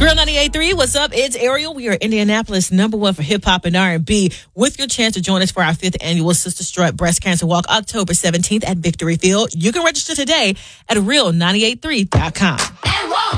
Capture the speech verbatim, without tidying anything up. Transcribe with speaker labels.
Speaker 1: Real ninety-eight point three, what's up? It's Ariel. We are Indianapolis number one for hip-hop and R and B. With your chance to join us for our fifth annual Sister Strut Breast Cancer Walk, October seventeenth at Victory Field. You can register today at real ninety-eight three dot com.